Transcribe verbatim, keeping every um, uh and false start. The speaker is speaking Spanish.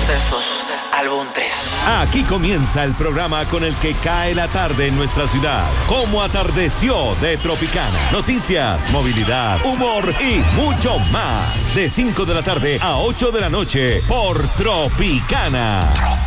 Sucesos, álbum tres. Aquí comienza el programa con el que cae la tarde en nuestra ciudad. Como atardeció de Tropicana. Noticias, movilidad, humor y mucho más. De cinco de la tarde a ocho de la noche por Tropicana.